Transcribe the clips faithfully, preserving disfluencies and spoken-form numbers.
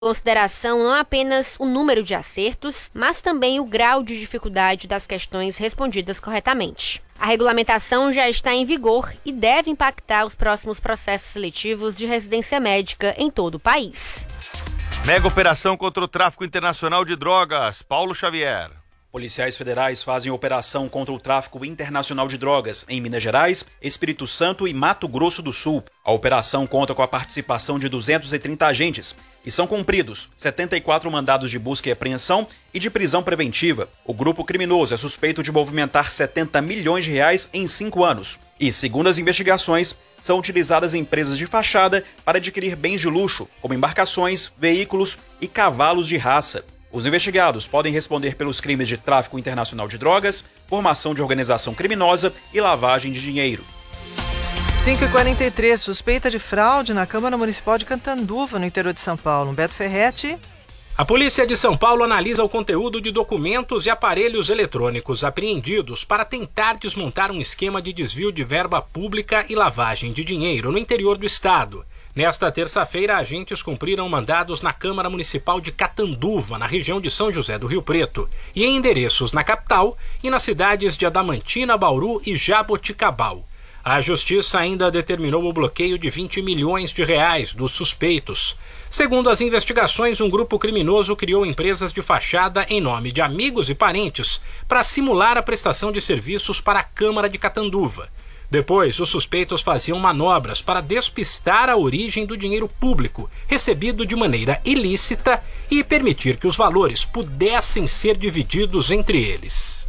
consideração não apenas o número de acertos, mas também o grau de dificuldade das questões respondidas corretamente. A regulamentação já está em vigor e deve impactar os próximos processos seletivos de residência médica em todo o país. Mega operação contra o tráfico internacional de drogas. Paulo Xavier. Policiais federais fazem operação contra o tráfico internacional de drogas em Minas Gerais, Espírito Santo e Mato Grosso do Sul. A operação conta com a participação de duzentos e trinta agentes e são cumpridos setenta e quatro mandados de busca e apreensão e de prisão preventiva. O grupo criminoso é suspeito de movimentar setenta milhões de reais em cinco anos e, segundo as investigações, são utilizadas empresas de fachada para adquirir bens de luxo, como embarcações, veículos e cavalos de raça. Os investigados podem responder pelos crimes de tráfico internacional de drogas, formação de organização criminosa e lavagem de dinheiro. cinco e quarenta e três, suspeita de fraude na Câmara Municipal de Catanduva, no interior de São Paulo. Beto Ferretti. A Polícia de São Paulo analisa o conteúdo de documentos e aparelhos eletrônicos apreendidos para tentar desmontar um esquema de desvio de verba pública e lavagem de dinheiro no interior do estado. Nesta terça-feira, agentes cumpriram mandados na Câmara Municipal de Catanduva, na região de São José do Rio Preto, e em endereços na capital e nas cidades de Adamantina, Bauru e Jaboticabal. A Justiça ainda determinou o bloqueio de vinte milhões de reais dos suspeitos. Segundo as investigações, um grupo criminoso criou empresas de fachada em nome de amigos e parentes para simular a prestação de serviços para a Câmara de Catanduva. Depois, os suspeitos faziam manobras para despistar a origem do dinheiro público, recebido de maneira ilícita, e permitir que os valores pudessem ser divididos entre eles.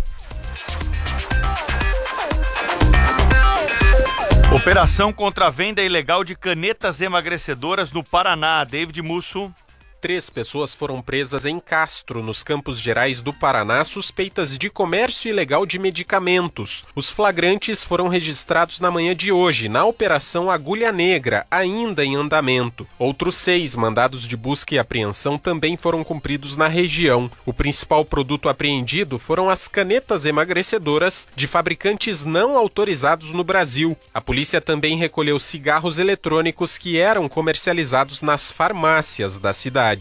Operação contra a venda ilegal de canetas emagrecedoras no Paraná. David Musso. Três pessoas foram presas em Castro, nos Campos Gerais do Paraná, suspeitas de comércio ilegal de medicamentos. Os flagrantes foram registrados na manhã de hoje, na Operação Agulha Negra, ainda em andamento. Outros seis mandados de busca e apreensão também foram cumpridos na região. O principal produto apreendido foram as canetas emagrecedoras de fabricantes não autorizados no Brasil. A polícia também recolheu cigarros eletrônicos que eram comercializados nas farmácias da cidade.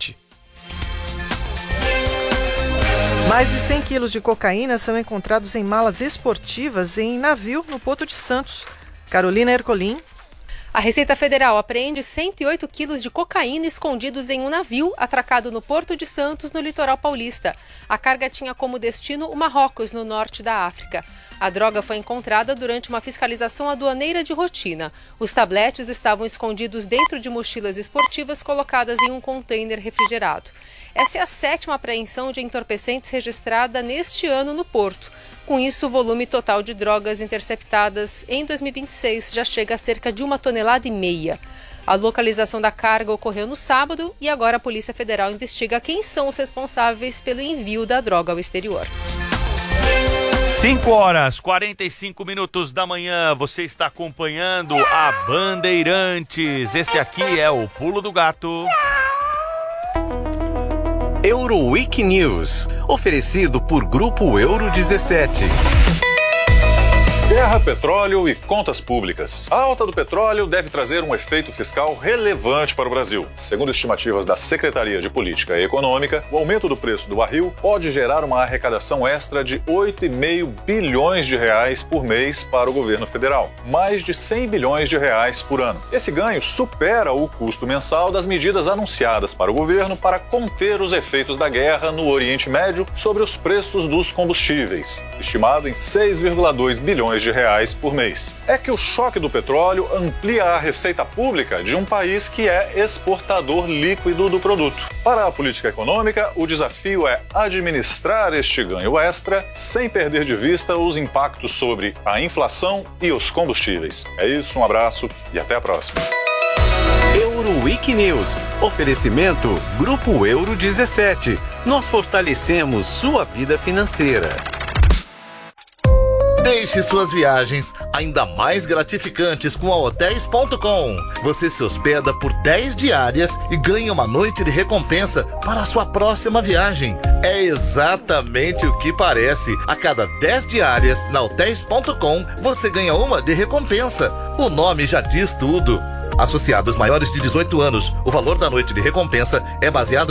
Mais de cem quilos de cocaína são encontrados em malas esportivas em navio no Porto de Santos. Carolina Ercolim. A Receita Federal apreende cento e oito quilos de cocaína escondidos em um navio atracado no Porto de Santos, no litoral paulista. A carga tinha como destino o Marrocos, no norte da África. A droga foi encontrada durante uma fiscalização aduaneira de rotina. Os tabletes estavam escondidos dentro de mochilas esportivas colocadas em um container refrigerado. Essa é a sétima apreensão de entorpecentes registrada neste ano no Porto. Com isso, o volume total de drogas interceptadas em dois mil e vinte e seis já chega a cerca de uma tonelada e meia. A localização da carga ocorreu no sábado e agora a Polícia Federal investiga quem são os responsáveis pelo envio da droga ao exterior. cinco horas e quarenta e cinco minutos da manhã, você está acompanhando a Bandeirantes. Esse aqui é o Pulo do Gato. Euroweek News, oferecido por Grupo Euro dezessete. Guerra, petróleo e contas públicas. A alta do petróleo deve trazer um efeito fiscal relevante para o Brasil. Segundo estimativas da Secretaria de Política Econômica, o aumento do preço do barril pode gerar uma arrecadação extra de oito vírgula cinco bilhões de reais por mês para o governo federal, mais de cem bilhões de reais por ano. Esse ganho supera o custo mensal das medidas anunciadas para o governo para conter os efeitos da guerra no Oriente Médio sobre os preços dos combustíveis, estimado em seis vírgula dois bilhões de reais por mês. É que o choque do petróleo amplia a receita pública de um país que é exportador líquido do produto. Para a política econômica, o desafio é administrar este ganho extra sem perder de vista os impactos sobre a inflação e os combustíveis. É isso, um abraço e até a próxima. Euroweek News, oferecimento Grupo Euro dezessete. Nós fortalecemos sua vida financeira. Deixe suas viagens ainda mais gratificantes com a Hotéis ponto com. Você se hospeda por dez diárias e ganha uma noite de recompensa para a sua próxima viagem. É exatamente o que parece. A cada dez diárias na Hotéis ponto com, você ganha uma de recompensa. O nome já diz tudo. Associados maiores de dezoito anos, o valor da noite de recompensa é baseado